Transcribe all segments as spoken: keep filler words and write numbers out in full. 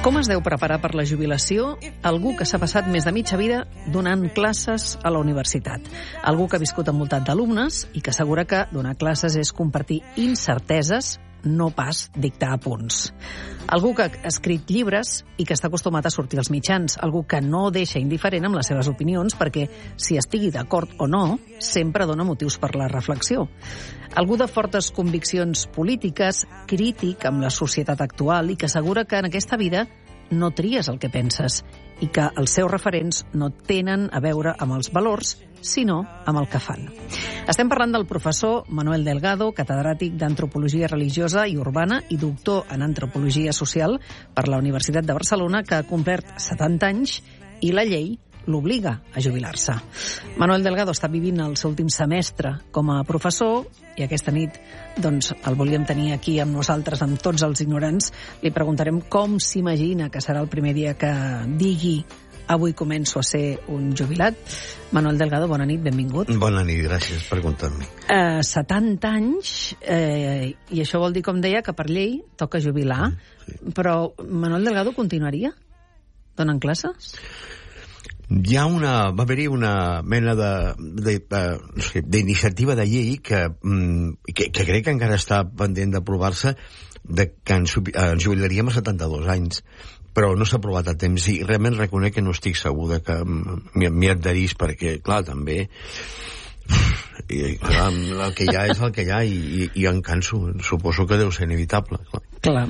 Com es deu preparar per la jubilació algú que s'ha passat més de mitja vida donant classes a la universitat? Algú que ha viscut envoltat d'alumnes i que assegura que donar classes és compartir incerteses, no pas dictar apunts. Algú que ha escrit llibres i que està acostumat a sortir als mitjans. Algú que no deixa indiferent amb les seves opinions perquè, si estigui d'acord o no, sempre dona motius per la reflexió. Algú de fortes conviccions polítiques, crític amb la societat actual i que assegura que en aquesta vida no tries el que penses i que els seus referents no tenen a veure amb els valors, sinó amb el que fan. Estem parlant del professor Manuel Delgado, catedràtic d'Antropologia Religiosa i Urbana i doctor en Antropologia Social per la Universitat de Barcelona, que ha complert setanta anys i la llei l'obliga a jubilar-se. Manuel Delgado està vivint el seu últim semestre com a professor i aquesta nit doncs, el volíem tenir aquí amb nosaltres, amb tots els ignorants. Li preguntarem com s'imagina que serà el primer dia que digui avui començo a ser un jubilat. Manuel Delgado, bona nit, benvingut. Bona nit, gràcies per comptar-me. Uh, setanta anys, eh, i això vol dir, com deia, que per llei toca jubilar, sí. Però Manuel Delgado continuaria donant classes? Hi ha una, va haver-hi una mena d'iniciativa de, de, de llei que, que, que crec que encara està pendent d'aprovar-se, de que ens, ens jubilaríem a setanta-dos anys, però no s'ha aprovat a temps i realment reconec que no estic segur de que m'hi adherís perquè, clar, també i, clar, el que hi ha és el que hi ha i, i, i em canso, suposo que deu ser inevitable. Clar, clar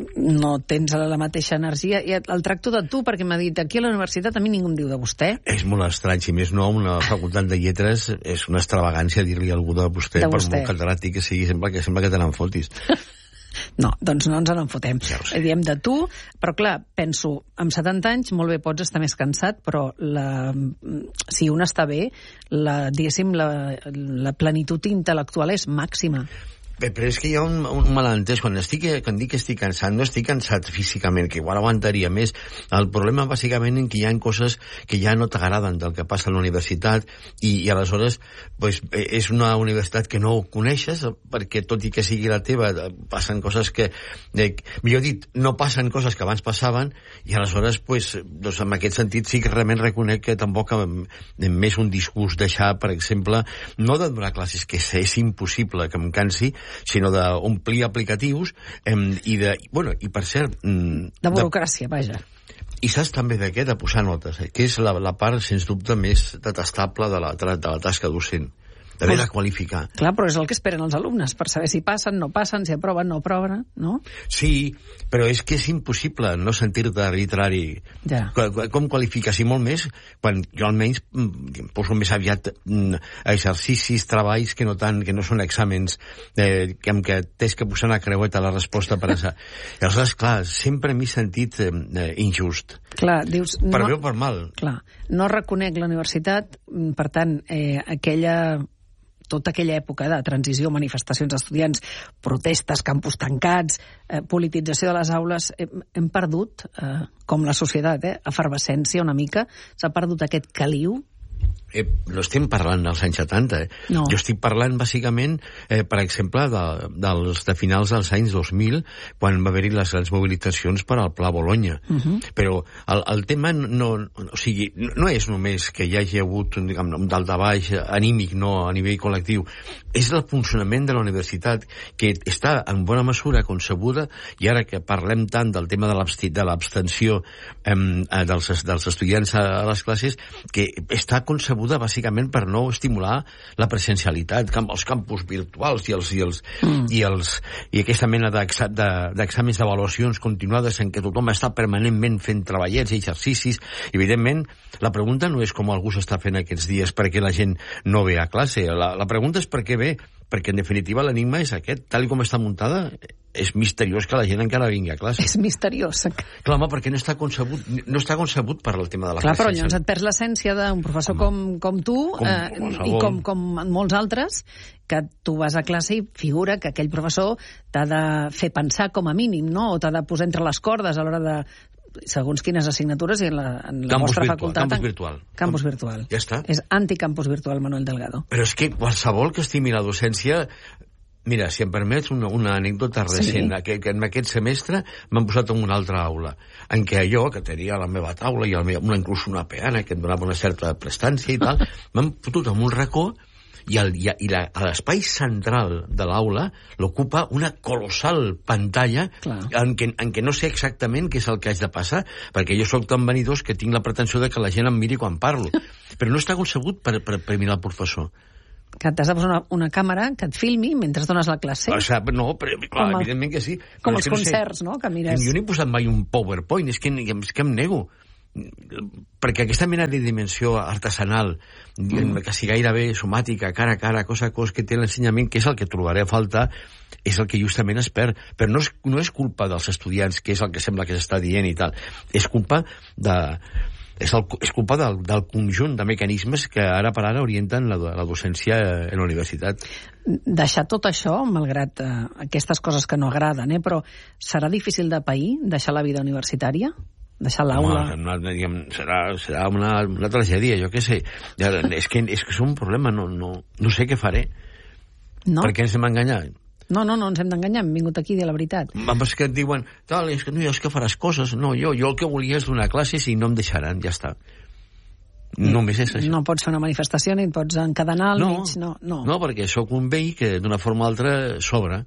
no tens la mateixa energia i el tracto de tu, perquè m'ha dit aquí a la universitat a mi ningú em diu de vostè. És molt estrany, si més no, una facultat de lletres és una extravagància dir-li a algú de vostè, de vostè. Per molt catedràtic que sigui, sembla que, sembla que te n'en fotis. No, doncs no ens en fotem. Ja diem de tu, però clar, penso, amb setanta anys molt bé pots estar més cansat, però la, si un està bé, la, diguéssim, la, la plenitud intel·lectual és màxima. Bé, però és que hi ha un, un malentès. Quan, estic, quan dic que estic cansat, no estic cansat físicament, que igual aguantaria més. El problema, bàsicament, en què hi ha coses que ja no t'agraden del que passa a la universitat i, i aleshores pues, és una universitat que no coneixes, perquè tot i que sigui la teva, passen coses que... Eh, millor dit, no passen coses que abans passaven i aleshores, pues, doncs, en aquest sentit, sí que realment reconec que tampoc més un discurs deixar, per exemple, no de donar classes, que és impossible que em cansi, sinó d'omplir aplicatius eh, i de... Bueno, i per cert... Mm, de burocràcia, de, vaja. I saps també de què? De posar notes, eh, que és la, la part, sens dubte, més detestable de la, de la tasca docent. D'haver de qualificar. Clar, però és el que esperen els alumnes, per saber si passen, no passen, si aproven, no aproven, no? Sí, però és que és impossible no sentir-te arbitrari. Ja. Com qualifiques? I molt més, quan jo almenys poso més aviat exercicis, treballs, que no tant, que no són exàmens, eh, que, en què tens que posar una creueta a la resposta per a... I aleshores, clar, sempre m'he sentit eh, injust. Clar, dius... Per no, bé o per mal. Clar, no reconec la universitat, per tant, eh, aquella... tota aquella època de transició, manifestacions d'estudiants, protestes, campus tancats, eh, politització de les aules, eh, hem perdut, eh, com la societat, eh, efervescència una mica, s'ha perdut aquest caliu. Eh, no estem parlant dels anys setanta, eh? No. Jo estic parlant bàsicament, eh, per exemple, de, dels, de finals dels anys dos mil, quan va haver-hi les grans mobilitzacions per al Pla Bologna. Uh -huh. Però el, el tema no, o sigui, no és només que hi hagi hagut diguem, un daltabaix anímic, no a nivell col·lectiu, és el funcionament de la universitat, que està en bona mesura concebuda, i ara que parlem tant del tema de l'abstenció eh, dels, dels estudiants a, a les classes, que està concebuda bàsicament per no estimular la presencialitat, els campus virtuals i els i els mm. i els i aquesta mena d'exàmens d'avaluacions continuades en què tothom està permanentment fent treballets i exercicis. Evidentment, la pregunta no és com algú s'està fent aquests dies perquè la gent no ve a classe. La, la pregunta és per què ve, perquè en definitiva l'enigma és aquest. Tal com està muntada, és misteriós que la gent encara vingui a classe. És misteriós. Clar, home, perquè no està concebut, no està concebut per al tema de la Clar, classe. Clar, però llavors et perds l'essència d'un professor com, com tu com, eh, i com, com molts altres, que tu vas a classe i figura que aquell professor t'ha de fer pensar com a mínim, no? O t'ha de posar entre les cordes a l'hora de segons quines assignatures i en la, en la vostra virtual, facultat... Campus virtual. Campus virtual. Ja està. És anticampus virtual, Manuel Delgado. Però és que qualsevol que estimi la docència Mira, si em permets una, una anècdota recent, sí. que, que en aquest semestre m'han posat en una altra aula, en què jo, que tenia la meva taula i el meu, una, inclús una peana que em donava una certa prestància i tal, m'han fotut en un racó i, el, i, i la, l'espai central de l'aula l'ocupa una colossal pantalla en què, en què no sé exactament què és el que haig de passar, perquè jo sóc tan vanidós que tinc la pretensió de que la gent em miri quan parlo, però no està concebut per, per, per mirar el professor. Que t'has de posar una, una càmera que et filmi mentre dones la classe. O sigui, no, però, clar, el, evidentment que sí. Com els concerts, no?, que mires. Jo no he posat mai un PowerPoint, és que, és que em nego. Perquè aquesta mena de dimensió artesanal, mm. quasi gairebé somàtica, cara a cara, cosa a cosa que té l'ensenyament, que és el que trobaré a faltar, és el que justament es perd. Però no és, no és culpa dels estudiants, que és el que sembla que s'està dient i tal. És culpa de... És, el, és culpa del, del conjunt de mecanismes que ara per ara orienten la, la docència en la universitat. Deixar tot això, malgrat eh, aquestes coses que no agraden, eh, però serà difícil de pair, deixar la vida universitària? Deixar l'aula? No, diguem, serà, serà una, una tragèdia, jo què sé. És que, és que és un problema, no, no, no sé què faré. No? Per què ens hem enganyat? No, no, no ens hem d'enganyar, hem vingut aquí a dir la veritat. És que et diuen, tal, és que no, és que faràs coses. No, jo, jo el que volia és donar classes i no em deixaran, ja està. Només és això. No pots fer una manifestació ni et pots encadenar al no, mig, no, no. No, perquè sóc un vell que d'una forma o altra sobra.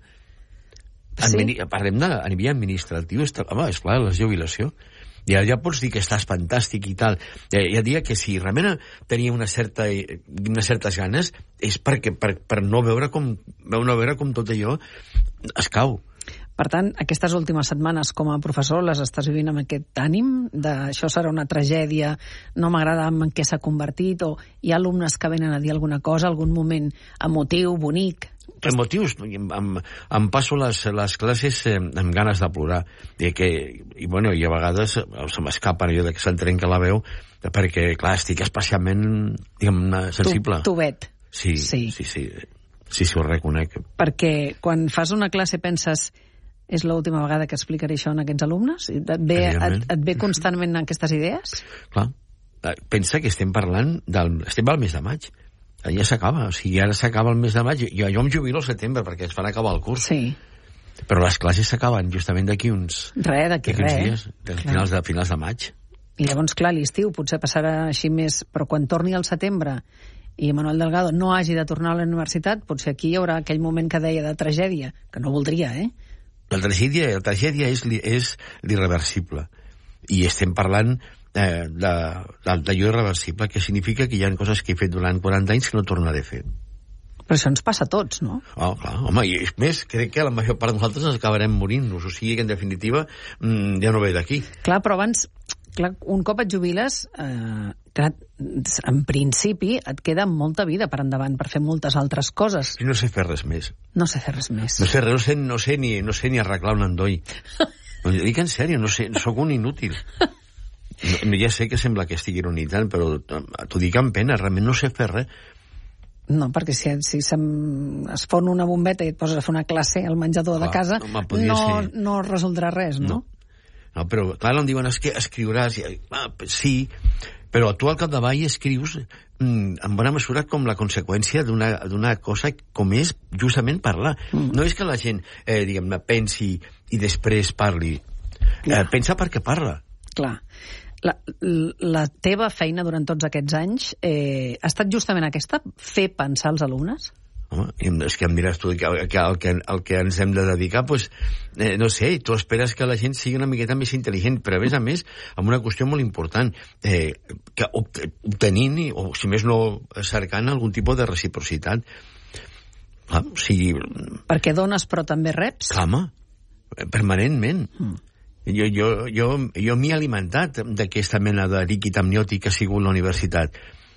Sí? Admini Parlem de a nivell administratiu, està, home, esclar, la jubilació. Ja, ja pots dir que estàs fantàstic i tal. Ja, ja diria que si realment tenia una certa, unes certes ganes és perquè, per, per no veure com no veure com tot allò es cau. Per tant, aquestes últimes setmanes com a professor les estàs vivint amb aquest ànim de això serà una tragèdia, no m'agrada en què s'ha convertit, o hi ha alumnes que venen a dir alguna cosa, algun moment emotiu, bonic? Per motius, em, em passo les, les classes eh, amb ganes de plorar i, que, i, bueno, i a vegades se m'escapa allò que se'n trenca la veu perquè, clar, estic especialment diguem, sensible. Tu, tu vet. Sí, sí, sí, sí, sí, sí, ho reconec. Perquè quan fas una classe penses és l'última vegada que explicaré això a aquests alumnes? Et ve, et, et ve constantment aquestes idees? Clar, pensa que estem parlant del, estem al mes de maig. Ja s'acaba, o sigui, ara s'acaba el mes de maig. Jo, jo em jubilo al setembre perquè es farà acabar el curs. Sí. Però les classes s'acaben justament d'aquí uns... Re, d'aquí res. Dies, de finals, de, finals de maig. I llavors, clar, l'estiu potser passarà així més, però quan torni al setembre i Manuel Delgado no hagi de tornar a la universitat, potser aquí hi haurà aquell moment que deia de tragèdia, que no voldria, eh? La tragèdia, la tragèdia és, és l'irreversible. I estem parlant... Eh, d'allò irreversible, que significa que hi ha coses que he fet durant quaranta anys que no tornaré a fer. Però això ens passa a tots, no? Oh, clar, home, i és més, crec que la major part de nosaltres ens acabarem morint-nos, o sigui que en definitiva mmm, ja no ve d'aquí. Clar, però abans, clar, un cop et jubiles, eh, clar, en principi et queda molta vida per endavant per fer moltes altres coses. I no sé fer res més. No sé fer res més. No sé, no sé, no sé, ni, no sé ni arreglar un endoll. No, dic en sèrio, no sé, sóc un inútil. No, ja sé que sembla que estigui ironitzant, però t'ho dic amb pena, realment no sé fer res. No, perquè si, si es fon una bombeta i et poses a fer una classe al menjador clar, de casa, no, no, no resoldrà res, no? No, no però clar, em diuen, és que escriuràs... Ah, sí, però tu al capdavall escrius mm, en bona mesura com la conseqüència d'una cosa com és justament parlar. Mm. No és que la gent, eh, diguem-ne, pensi i després parli. Eh, pensa perquè parla. Clar. La, la teva feina durant tots aquests anys eh, ha estat justament aquesta, fer pensar els alumnes? Home, és que em diràs tu que el que, el que, el que ens hem de dedicar, pues, eh, no sé, tu esperes que la gent sigui una miqueta més intel·ligent, però a més a més, amb una qüestió molt important, eh, que obtenint, o si més no cercant, algun tipus de reciprocitat. Ah, o sigui... Perquè dones però també reps? Home, permanentment. Mm. Jo, jo, jo, jo m'he alimentat d'aquesta mena de líquid amniòtic que ha sigut la universitat.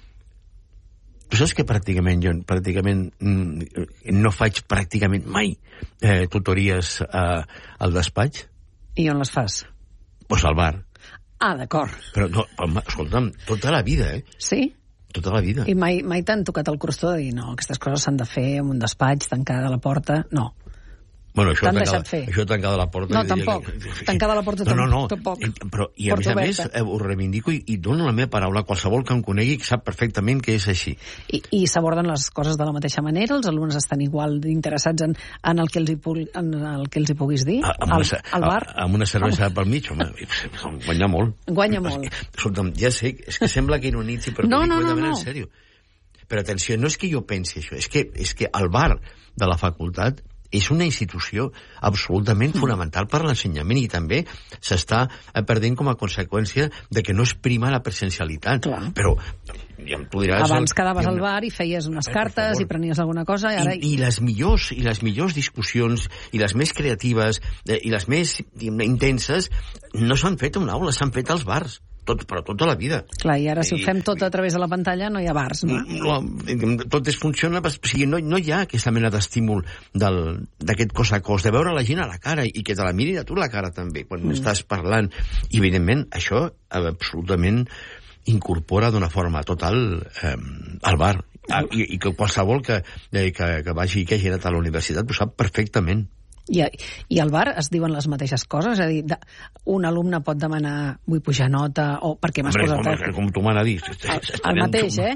Tu saps que pràcticament jo pràcticament no faig pràcticament mai eh, tutories eh, al despatx? I on les fas? Pues al bar. Ah, d'acord. Però, no, escolta'm, tota la vida, eh? Sí? Tota la vida. I mai, mai t'han tocat el crostó de dir, no, aquestes coses s'han de fer en un despatx, tancada la porta? No. Bueno, això t'han tancada, deixat fer. Això tancada la porta... No, tampoc. Que... Tancada la porta no, no, no. tampoc. Però, I a Porta més a més, eh, ho reivindico i, i dono la meva paraula a qualsevol que em conegui que sap perfectament que és així. I, i s'aborden les coses de la mateixa manera? Els alumnes estan igual interessats en, en, el, que els hi pugui, en el que els hi puguis dir? A, amb al, una, al bar? A, amb una cervesa pel mig, home, guanya molt. Guanya molt. Escolta'm, ja sé, és que sembla que ironitzi, però no, no, no, no, no. no. En sèrio. Però atenció, no és que jo pensi això, és que, és que el bar de la facultat és una institució absolutament mm. fonamental per a l'ensenyament i també s'està perdent com a conseqüència de que no es prima la presencialitat. Clar. Però ja em diràs... Abans quedaves al bar i feies unes veure, cartes i prenies alguna cosa i ara... I, i, les millors, i les millors discussions i les més creatives eh, i les més intenses no s'han fet a una aula, s'han fet als bars. Tot, però tota la vida. Clar, i ara si ho fem tot a través de la pantalla no hi ha bars, no? no tot es funciona, o sigui, no, no hi ha aquesta mena d'estímul d'aquest cos a cos, de veure la gent a la cara i que te la miri a tu la cara també, quan mm. estàs parlant. I evidentment això absolutament incorpora d'una forma total eh, al bar. Ah, i, i que qualsevol que, eh, que, que vagi, que hagi anat a la universitat ho sap perfectament. I, I al bar es diuen les mateixes coses? És a dir, de, un alumne pot demanar vull pujar nota o perquè m'has posat... Com, com tu m'has dit. El, el mateix, eh?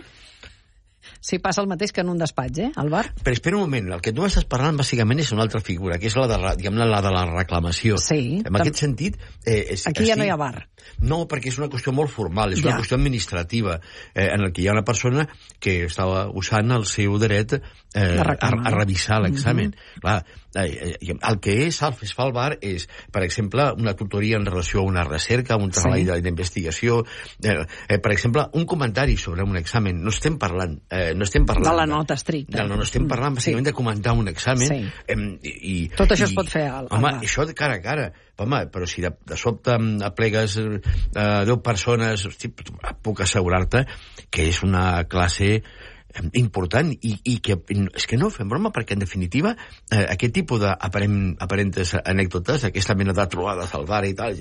Sí, passa el mateix que en un despatx, eh, al bar. Però espera un moment, el que tu estàs parlant bàsicament és una altra figura, que és la de, diguem, la de la reclamació. Sí. En aquest sentit... Eh, és, aquí ja sí, no hi ha bar. No, perquè és una qüestió molt formal, és ja. una qüestió administrativa, eh, en el que hi ha una persona que estava usant el seu dret eh, a, a revisar l'examen. Mm-hmm. Clar, eh, el que és, es fa al bar és, per exemple, una tutoria en relació a una recerca, un treball sí. d'investigació, eh, eh, per exemple, un comentari sobre un examen. No estem parlant... Eh, no estem parlant... De la nota estricta. No, no estem parlant, bàsicament, sí. de comentar un examen. Sí. Eh, i, Tot això i, es pot fer al, al home, bar. això de cara a cara. Home, però si de, de sobte aplegues eh, deu persones, hosti, puc assegurar-te que és una classe important i, i que és que no fem broma perquè en definitiva eh, aquest tipus d'aparentes anècdotes, aquesta mena de trobades al bar i tal,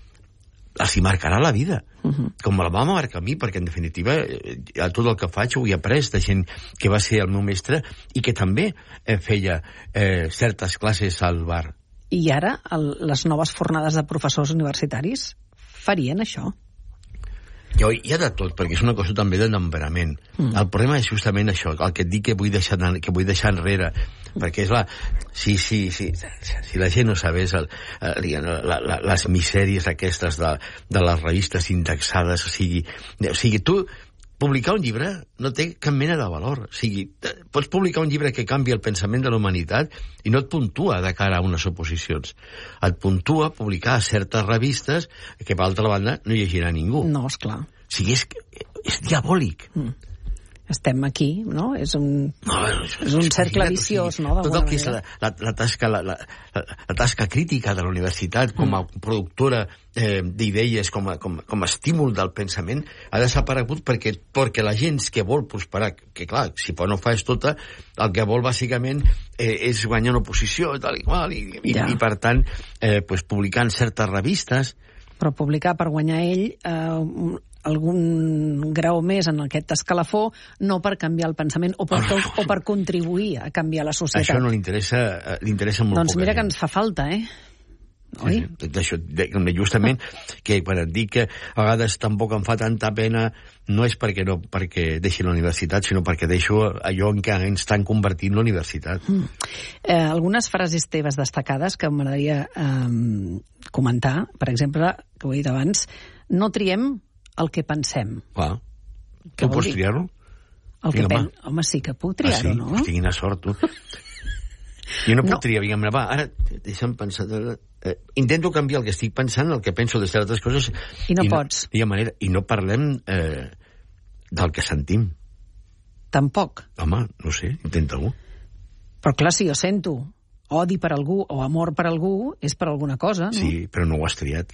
els hi marcarà la vida, uh-huh. com me la va marcar a mi, perquè en definitiva eh, tot el que faig ho he après de gent que va ser el meu mestre i que també eh, feia eh, certes classes al bar. I ara el, les noves fornades de professors universitaris farien això? Jo, hi ha de tot, perquè és una cosa també de temperament. Mm. El problema és justament això, el que et dic que vull deixar, que vull deixar enrere, perquè és la... Sí, sí, sí, si la gent no sabés el, el, la, la, les misèries aquestes de, de les revistes indexades, o sigui, o sigui, tu... Publicar un llibre no té cap mena de valor. O sigui, pots publicar un llibre que canvia el pensament de la humanitat i no et puntua de cara a unes oposicions. Et puntua publicar a certes revistes que, per altra banda, no llegirà ningú. No, esclar. O sigui, és, és diabòlic. Mm. Estem aquí, no? És un, no, és, és un cercle viciós, o sigui, no? Tot el que és la, la, la, tasca, la, la, la tasca crítica de la universitat com a mm. productora eh, d'idees, com a, com, com a estímul del pensament, ha desaparegut perquè, perquè la gent que vol prosperar, que clar, si no fas tota, el que vol bàsicament eh, és guanyar una oposició i tal i qual, i, i, ja. i per tant, eh, pues, publicant certes revistes... Però publicar per guanyar ell... Eh, algun grau més en aquest escalafó, no per canviar el pensament o per, o per contribuir a canviar la societat. Això no li interessa, li interessa molt doncs poc. Doncs mira que ens fa falta, eh? Oi? Sí, això, justament, que quan et dic que a vegades tampoc em fa tanta pena, no és perquè no perquè deixi la universitat, sinó perquè deixo allò en què ens estan convertint la universitat. Mm. Eh, algunes frases teves destacades que m'agradaria eh, comentar, per exemple, que ho he dit abans, no triem el que pensem. Clar. Tu pots triar-ho? El que pen... Home, sí que puc triar-ho, ah, sí? no? Hosti, quina sort, tu. Jo no puc no. triar, diguem-ne, va, ara deixa'm pensar... Eh, intento canviar el que estic pensant, el que penso de certes coses... I no i pots. No, manera, I no parlem eh, del que sentim. Tampoc. Home, no sé, intenta-ho. Però clar, si jo sento odi per algú o amor per algú, és per alguna cosa, no? Sí, però no ho has triat.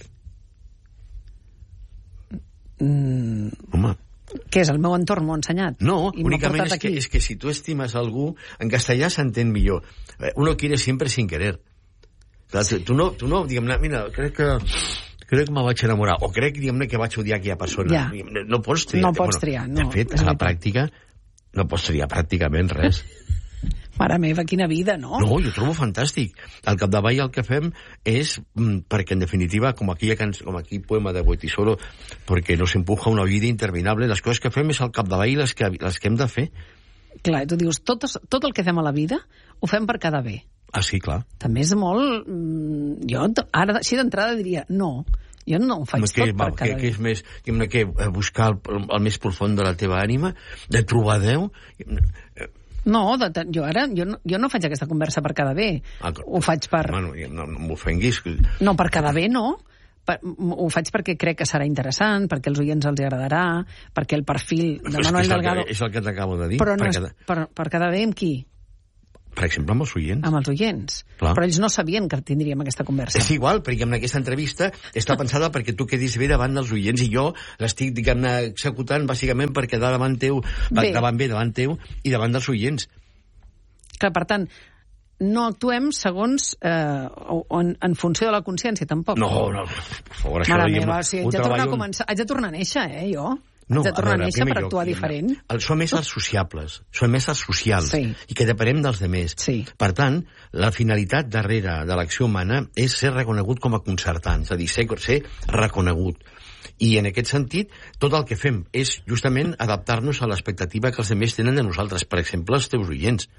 Mm. Home. Què és? El meu entorn m'ho ha ensenyat? No, únicament és que, és que si tu estimes algú, en castellà s'entén millor. Uno quiere siempre sin querer. Tu no, tu no diguem-ne, mira, crec que... crec que me vaig enamorar, o crec, diguem-ne, que vaig odiar aquella persona. Ja. No pots triar. No pots triar, no. De fet, a la pràctica, no pots triar pràcticament res. Mare meva, quina vida, no? No, jo trobo fantàstic. Al capdavall el que fem és, perquè en definitiva, com aquella cançó, com aquí poema de Goitisolo, perquè no s'empuja una vida interminable, les coses que fem és al capdavall les que, les que hem de fer. Clar, tu dius, tot, tot el que fem a la vida ho fem per quedar bé. Ah, sí, clar. També és molt... Jo ara, així d'entrada, diria, no, jo no ho faig que, tot per quedar que, bé. Que és més, que, que buscar el, el més profund de la teva ànima, de trobar Déu... No, de, jo ara jo no, jo no faig aquesta conversa per quedar bé. Ah, ho faig per... Bueno, no, no m'ofenguis. No, per quedar bé no. Per, ho faig perquè crec que serà interessant, perquè els oients els agradarà, perquè el perfil de Manuel Delgado... És el que t'acabo de dir. Però no per, és, quedar... per, per quedar bé amb qui? Per exemple, amb els oients. Amb els oients. Clar. Però ells no sabien que tindríem aquesta conversa. És igual, perquè en aquesta entrevista està pensada perquè tu quedis bé davant dels oients i jo l'estic, diguem-ne, executant bàsicament per quedar davant teu, bé. davant bé, davant teu i davant dels oients. Clar, per tant, no actuem segons eh, en, en funció de la consciència, tampoc. No, no, per favor, això... Mare meva, o sigui, haig, de tornar a començar, haig de tornar a néixer, eh, jo? No, haig de tornar a, veure, néixer per lloc, actuar diferent. El, som éssers sociables, som éssers socials, sí. I que depenem dels demés. Sí. Per tant, la finalitat darrere de l'acció humana és ser reconegut com a concertant, és a dir, ser, ser reconegut. I en aquest sentit, tot el que fem és justament adaptar-nos a l'expectativa que els demés tenen de nosaltres, per exemple, els teus oients.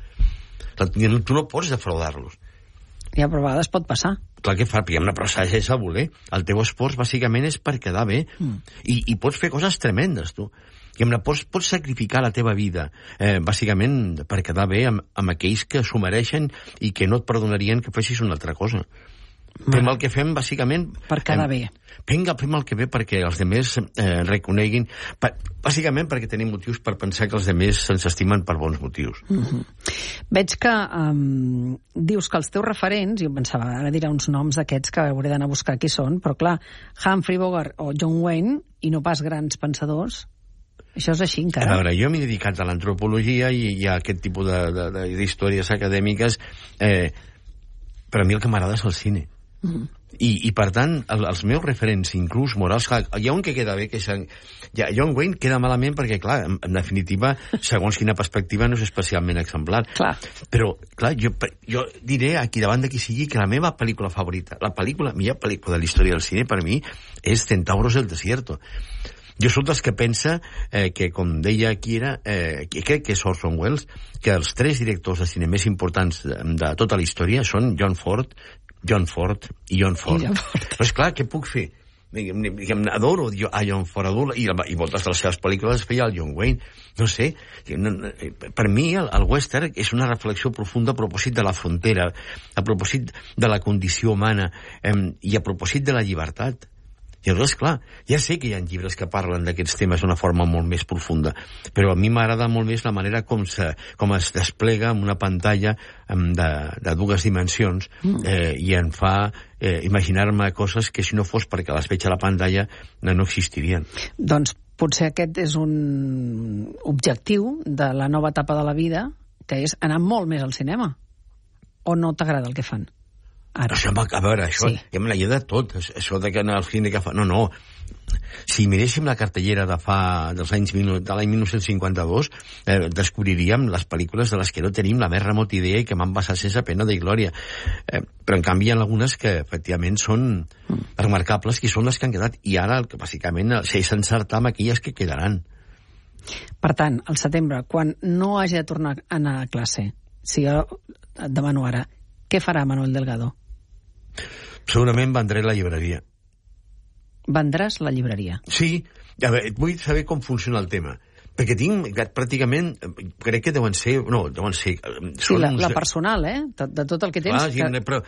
Tu no pots defraudar-los. Ja, però a vegades pot passar. Clar que fa, diguem-ne, però s'ha de voler. El teu esforç, bàsicament, és per quedar bé. Mm. I, I pots fer coses tremendes, tu. Diguem-ne, pots, pots sacrificar la teva vida, eh, bàsicament, per quedar bé amb, amb aquells que s'ho mereixen i que no et perdonarien que fessis una altra cosa. Mm. Fem el que fem, bàsicament... Per quedar bé. Vinga, fem el que ve perquè els demés eh, reconeguin... Per, bàsicament perquè tenim motius per pensar que els demés se'ns estimen per bons motius. Mm-hmm. Veig que um, dius que els teus referents, jo pensava, ara dirà uns noms d'aquests que hauré d'anar a buscar qui són, però clar, Humphrey Bogart o John Wayne, i no pas grans pensadors, això és així encara. A veure, jo m'he dedicat a l'antropologia i, i a aquest tipus d'històries acadèmiques, eh, però a mi el que m'agrada és el cine. Mm-hmm. I, i per tant, el, els meus referents, inclús morals, clar, hi ha un que queda bé, que és... Ja, John Wayne queda malament perquè, clar, en, en definitiva, segons quina perspectiva, no és especialment exemplar. Clar. Però, clar, jo, jo diré aquí davant de qui sigui que la meva pel·lícula favorita, la pel·lícula, millor pel·lícula de la història del cine, per mi, és Centauros del Desierto. Jo soc dels que pensa eh, que, com deia qui era, eh, crec que és Orson Welles, que els tres directors de cine més importants de, de tota la història són John Ford, John Ford i John Ford. I John Ford. Però esclar, què puc fer? Diguem, adoro a John Ford, adoro, i, i moltes de les seves pel·lícules feia el John Wayne. No sé, per mi el, el western és una reflexió profunda a propòsit de la frontera, a propòsit de la condició humana eh, i a propòsit de la llibertat. I llavors, clar, ja sé que hi ha llibres que parlen d'aquests temes d'una forma molt més profunda, però a mi m'agrada molt més la manera com, se, com es desplega en una pantalla de, de dues dimensions eh, i em fa eh, imaginar-me coses que si no fos perquè les veig a la pantalla no, no existirien. Doncs potser aquest és un objectiu de la nova etapa de la vida, que és anar molt més al cinema. O no t'agrada el que fan? Ara. Això, a veure, això, sí. Ja me la de tot, això de que anar al cine que fa... No, no, si miréssim la cartellera de fa, dels anys, de l'any dinou cinquanta-dos, eh, descobriríem les pel·lícules de les que no tenim la més remota idea i que m'han passat sense pena de glòria. Eh, però en canvi hi ha algunes que efectivament són remarcables, que són les que han quedat, i ara, que bàsicament, és encertar amb aquelles que quedaran. Per tant, al setembre, quan no hagi de tornar a anar a classe, si jo et demano ara, què farà Manuel Delgado? Segurament vendré la llibreria. Vendràs la llibreria? Sí. A veure, vull saber com funciona el tema. Perquè tinc, pràcticament, crec que deuen ser... No, deuen ser... Sí, la, la personal, eh? De, de tot el que tens... Clar, que... però...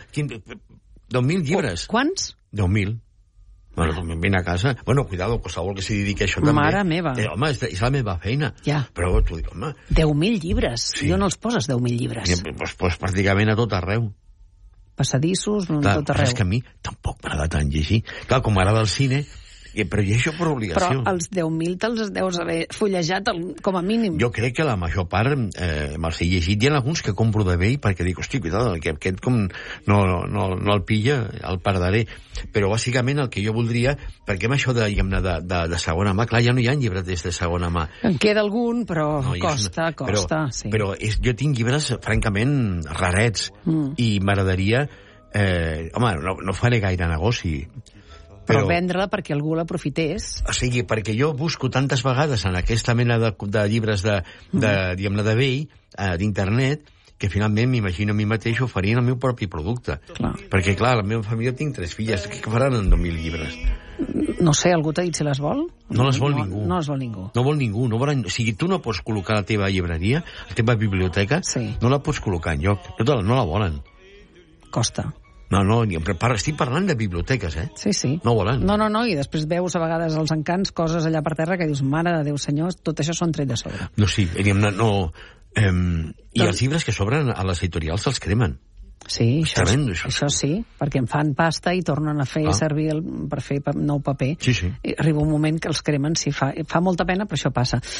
deu mil llibres. Oh, quants? deu mil. Bueno, ven a casa. Bueno, cuidado, qualsevol que s'hi dediqui a això també. Mare meva. Eh, home, és, és la meva feina. Ja. Però tu dic, home... deu mil llibres. Sí. Jo no els poses deu mil llibres. Doncs pues, pues, pràcticament a tot arreu. Passadissos, a Clar, tot arreu. És que a mi tampoc m'agrada tant llegir. Clar, com m'agrada el cine, I, però i això per obligació. Però els deu mil te'ls deus haver fullejat el, com a mínim. Jo crec que la major part eh, me'ls he llegit. Hi ha alguns que compro de vell perquè dic, hosti, cuidado, que aquest com no, no, no el pilla, el perdré. Però bàsicament el que jo voldria, perquè amb això de, diguem-ne, de, de, de segona mà, clar, ja no hi ha llibreters de segona mà. En queda algun, però no, costa, una... costa, però, sí. Però és, jo tinc llibres, francament, rarets, mm. i m'agradaria... Eh, home, no, no faré gaire negoci, però, però vendre-la perquè algú l'aprofités. O sigui, perquè jo busco tantes vegades en aquesta mena de, de llibres de, de, mm. diguem-ne, de vell, eh, d'internet, que finalment m'imagino a mi mateix oferint el meu propi producte. Clar. Perquè, clar, la meva família tinc tres filles, què faran amb deu mil llibres? No sé, algú t'ha dit si les vol? No les vol no, ningú. No les vol ningú. No vol ningú. No vol... O sigui, tu no pots col·locar la teva llibreria, la teva biblioteca, sí. No la pots col·locar enlloc. No, no la volen. Costa. No, no, estic parlant de biblioteques, eh? Sí, sí. No volen. No, no, no, i després veus a vegades els encants, coses allà per terra que dius, mare de Déu, senyors, tot això són tret de sobre. No, sí, diguem, no... Eh, I doncs... els llibres que sobren a les editorials se'ls cremen. Sí, això, tremendo, això. això sí, perquè en fan pasta i tornen a fer ah. servir el, per fer nou paper. Sí, sí. I arriba un moment que els cremen, sí, fa, fa molta pena, però això passa.